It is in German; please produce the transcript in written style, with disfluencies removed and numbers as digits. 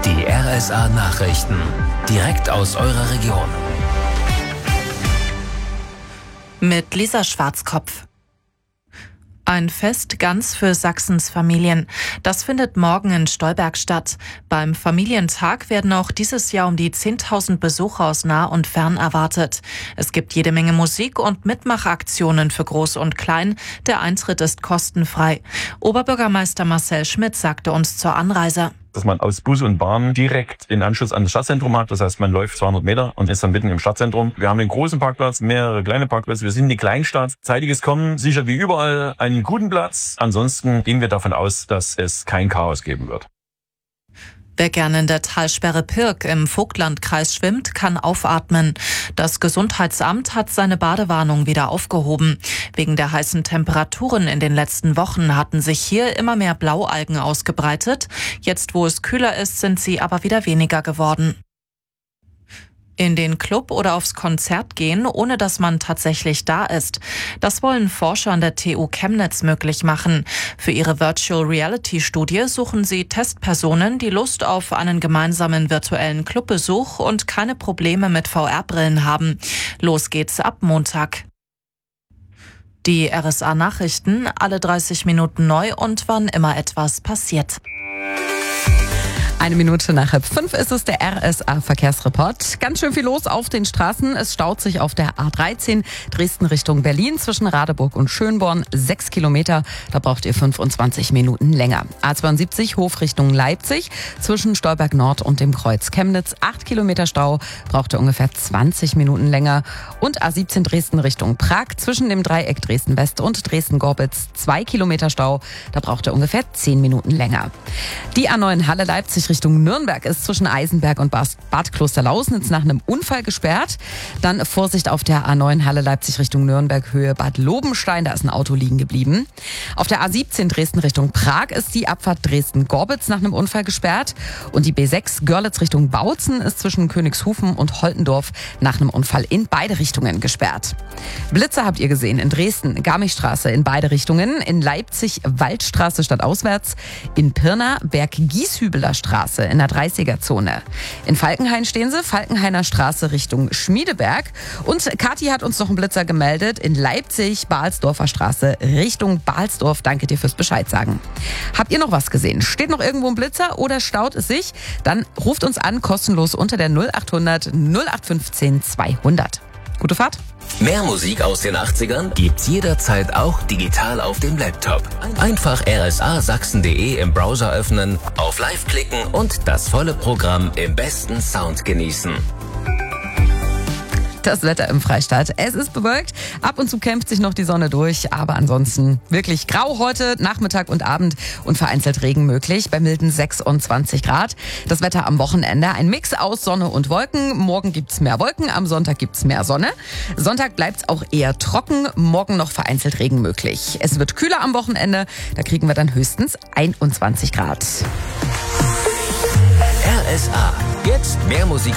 Die RSA-Nachrichten. Direkt aus eurer Region. Mit Lisa Schwarzkopf. Ein Fest ganz für Sachsens Familien. Das findet morgen in Stolberg statt. Beim Familientag werden auch dieses Jahr um die 10.000 Besucher aus nah und fern erwartet. Es gibt jede Menge Musik und Mitmachaktionen für Groß und Klein. Der Eintritt ist kostenfrei. Oberbürgermeister Marcel Schmidt sagte uns zur Anreise: Dass man aus Bus und Bahn direkt den Anschluss an das Stadtzentrum hat. Das heißt, man läuft 200 Meter und ist dann mitten im Stadtzentrum. Wir haben einen großen Parkplatz, mehrere kleine Parkplätze. Wir sind eine Kleinstadt. Zeitiges Kommen, sicher wie überall einen guten Platz. Ansonsten gehen wir davon aus, dass es kein Chaos geben wird. Wer gerne in der Talsperre Pirk im Vogtlandkreis schwimmt, kann aufatmen. Das Gesundheitsamt hat seine Badewarnung wieder aufgehoben. Wegen der heißen Temperaturen in den letzten Wochen hatten sich hier immer mehr Blaualgen ausgebreitet. Jetzt, wo es kühler ist, sind sie aber wieder weniger geworden. In den Club oder aufs Konzert gehen, ohne dass man tatsächlich da ist. Das wollen Forscher an der TU Chemnitz möglich machen. Für ihre Virtual Reality Studie suchen sie Testpersonen, die Lust auf einen gemeinsamen virtuellen Clubbesuch und keine Probleme mit VR-Brillen haben. Los geht's ab Montag. Die RSA-Nachrichten, alle 30 Minuten neu und wann immer etwas passiert. 1 Minute nach 4:30 ist es, der RSA-Verkehrsreport. Ganz schön viel los auf den Straßen. Es staut sich auf der A13 Dresden Richtung Berlin zwischen Radeburg und Schönborn 6 Kilometer. Da braucht ihr 25 Minuten länger. A72 Hof Richtung Leipzig zwischen Stolberg Nord und dem Kreuz Chemnitz 8 Kilometer Stau. Braucht ihr ungefähr 20 Minuten länger. Und A17 Dresden Richtung Prag zwischen dem Dreieck Dresden West und Dresden-Gorbitz 2 Kilometer Stau. Da braucht ihr ungefähr 10 Minuten länger. Die A9 Halle Leipzig Richtung Nürnberg ist zwischen Eisenberg und Bad Klosterlausnitz nach einem Unfall gesperrt. Dann Vorsicht auf der A9 Halle Leipzig Richtung Nürnberg Höhe Bad Lobenstein, da ist ein Auto liegen geblieben. Auf der A17 Dresden Richtung Prag ist die Abfahrt Dresden-Gorbitz nach einem Unfall gesperrt. Und die B6 Görlitz Richtung Bautzen ist zwischen Königshofen und Holtendorf nach einem Unfall in beide Richtungen gesperrt. Blitzer habt ihr gesehen in Dresden, Garmichstraße in beide Richtungen, in Leipzig Waldstraße stadtauswärts, in Pirna Berg-Gieshübeler Straße in der 30er-Zone. In Falkenhain stehen sie, Falkenhainer Straße Richtung Schmiedeberg. Und Kathi hat uns noch einen Blitzer gemeldet in Leipzig, Balsdorfer Straße Richtung Balsdorf. Danke dir fürs Bescheid sagen. Habt ihr noch was gesehen? Steht noch irgendwo ein Blitzer oder staut es sich? Dann ruft uns an, kostenlos unter der 0800 0815 200. Gute Fahrt. Mehr Musik aus den 80ern gibt's jederzeit auch digital auf dem Laptop. Einfach rsasachsen.de im Browser öffnen, auf Live klicken und das volle Programm im besten Sound genießen. Das Wetter im Freistaat. Es ist bewölkt, ab und zu kämpft sich noch die Sonne durch, aber ansonsten wirklich grau heute, Nachmittag und Abend und vereinzelt Regen möglich bei milden 26 Grad. Das Wetter am Wochenende, ein Mix aus Sonne und Wolken. Morgen gibt's mehr Wolken, am Sonntag gibt's mehr Sonne. Sonntag bleibt's auch eher trocken, morgen noch vereinzelt Regen möglich. Es wird kühler am Wochenende, da kriegen wir dann höchstens 21 Grad. RSA, jetzt mehr Musik